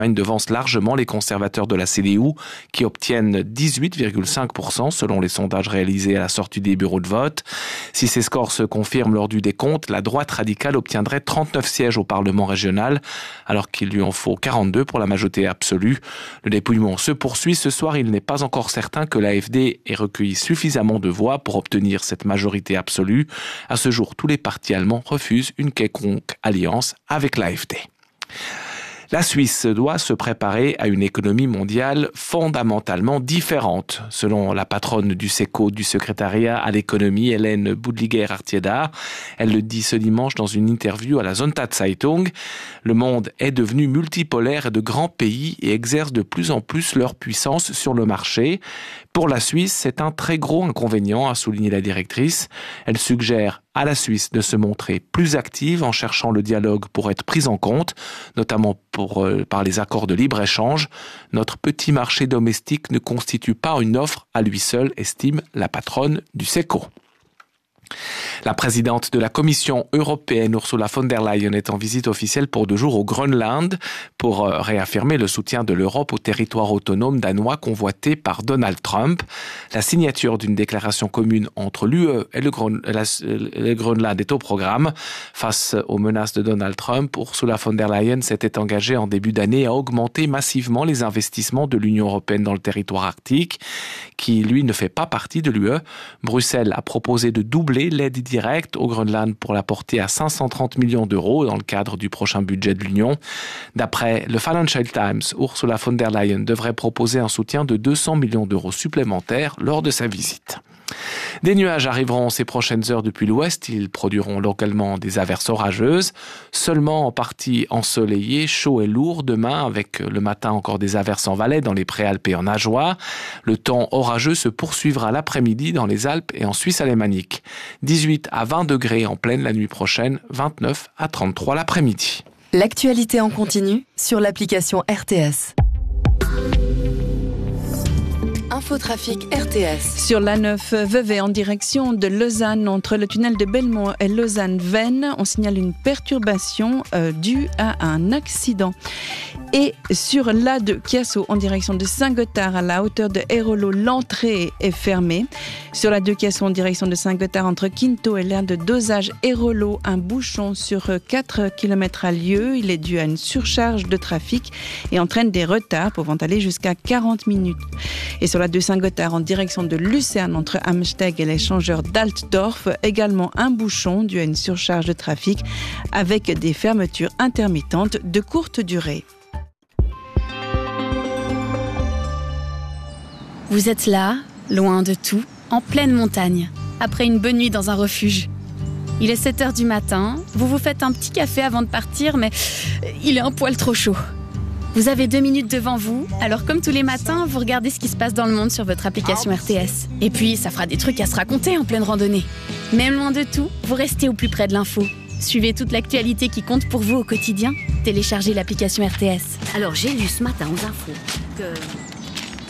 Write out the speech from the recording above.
devance largement les conservateurs de la CDU qui obtiennent 18,5% selon les sondages réalisés à la sortie des bureaux de vote. Si ces scores se confirment lors du décompte, la droite radicale obtiendrait 39 sièges au Parlement régional alors qu'il lui en faut 42 pour la majorité absolue. Le dépouillement se poursuit. Ce soir, il n'est pas encore certain que l'AfD ait recueilli suffisamment de voix pour obtenir cette majorité absolue. À ce jour, tous les partis allemands refusent une quelconque alliance avec l'AfD. La Suisse doit se préparer à une économie mondiale fondamentalement différente, selon la patronne du SECO, du secrétariat à l'économie, Hélène Boudliger-Artieda. Elle le dit ce dimanche dans une interview à la Sonntagszeitung. Le monde est devenu multipolaire et de grands pays et exercent de plus en plus leur puissance sur le marché. Pour la Suisse, c'est un très gros inconvénient, a souligné la directrice. Elle suggère à la Suisse de se montrer plus active en cherchant le dialogue pour être prise en compte, notamment par les accords de libre-échange. Notre petit marché domestique ne constitue pas une offre à lui seul, estime la patronne du SECO. La présidente de la Commission européenne, Ursula von der Leyen, est en visite officielle pour 2 jours au Groenland pour réaffirmer le soutien de l'Europe au territoire autonome danois convoité par Donald Trump. La signature d'une déclaration commune entre l'UE et le Groenland est au programme. Face aux menaces de Donald Trump, Ursula von der Leyen s'était engagée en début d'année à augmenter massivement les investissements de l'Union européenne dans le territoire arctique, qui, lui, ne fait pas partie de l'UE. Bruxelles a proposé de doubler l'aide directe au Groenland pour la porter à 530 millions d'euros dans le cadre du prochain budget de l'Union. D'après le Financial Times, Ursula von der Leyen devrait proposer un soutien de 200 millions d'euros supplémentaires lors de sa visite. Des nuages arriveront ces prochaines heures depuis l'ouest. Ils produiront localement des averses orageuses. Seulement en partie ensoleillé, chaud et lourd demain, avec le matin encore des averses en Valais, dans les Préalpes et en Ajoie. Le temps orageux se poursuivra l'après-midi dans les Alpes et en Suisse alémanique. 18 à 20 degrés en pleine la nuit prochaine, 29 à 33 l'après-midi. L'actualité en continu sur l'application RTS. Infotrafic RTS. Sur l'A9 Vevey en direction de Lausanne, entre le tunnel de Belmont et Lausanne-Vennes, on signale une perturbation due à un accident. Et sur l'A2 Chiasso en direction de Saint-Gothard à la hauteur de Hérolo, l'entrée est fermée. Sur l'A2 Chiasso en direction de Saint-Gothard entre Quinto et l'aire de dosage Hérolo, un bouchon sur 4 km a lieu. Il est dû à une surcharge de trafic et entraîne des retards pouvant aller jusqu'à 40 minutes. Et sur l'A2 Saint-Gothard en direction de Lucerne entre Amsteg et l'échangeur d'Altdorf, également un bouchon dû à une surcharge de trafic avec des fermetures intermittentes de courte durée. Vous êtes là, loin de tout, en pleine montagne, après une bonne nuit dans un refuge. Il est 7h du matin, vous vous faites un petit café avant de partir, mais il est un poil trop chaud. Vous avez 2 minutes devant vous, alors comme tous les matins, vous regardez ce qui se passe dans le monde sur votre application RTS. Et puis, ça fera des trucs à se raconter en pleine randonnée. Même loin de tout, vous restez au plus près de l'info. Suivez toute l'actualité qui compte pour vous au quotidien. Téléchargez l'application RTS. Alors, j'ai lu ce matin aux infos que...